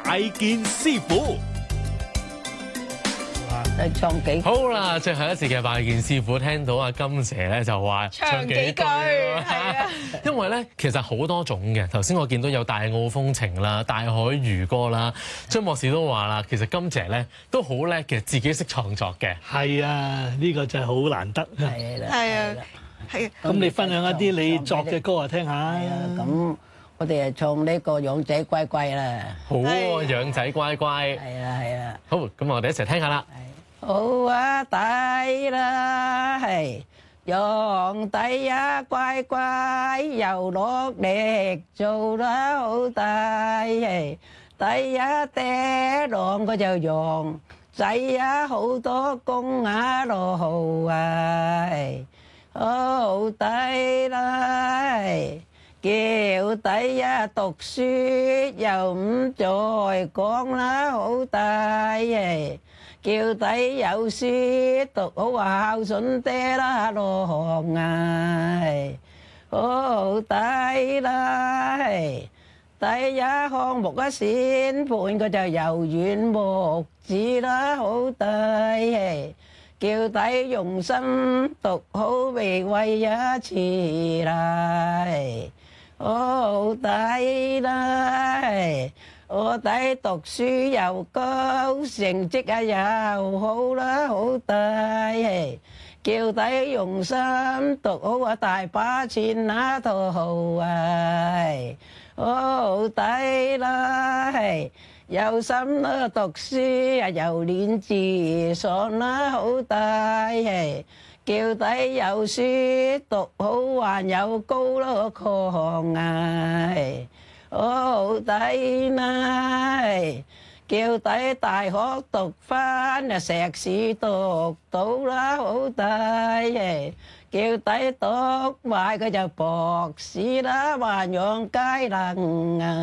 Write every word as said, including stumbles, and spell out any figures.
拜見師傅。 嚟唱幾句好啦，最後一次嘅拜見師傅，聽到阿金姐咧就話唱幾句，係啊， 因為咧其實好多種嘅。頭先我見到有大澳風情啦、大海漁歌啦，張博士都話啦，其實金姐咧都好叻嘅，自己識創作嘅。 係啊，呢個就係好難得。 係啦， 係啊，係。 咁你分享一啲你作嘅歌啊，聽下。 係啊，咁我哋係唱呢個養仔乖乖啦。 好喎，養仔乖乖。 係啊係啊。 好，咁我哋一齊聽下啦。 好啊，弟啦，係養弟呀，乖乖又落力做啦，好弟係弟呀，爹郎佢就養仔呀，好多工啊落好啊，好弟啦，叫弟呀讀書又唔再講啦，好弟係。叫弟有書讀好孝順爹啦，落行啊，好弟啦，弟呀項目啊先判佢就遊園木子啦，好弟，叫弟用心讀好未為一次啦，好弟啦。我弟讀書又高，成績啊又好啦，好弟，叫弟用心讀好啊，大把錢拿到好啊，好弟啦，有心啦讀書啊又練字上啦，好弟，叫弟有書讀好還有高啦項啊。好弟啦，叫弟大學讀返啊碩士讀到啦，好弟，叫弟讀埋佢就博士啦，還養佳能啊。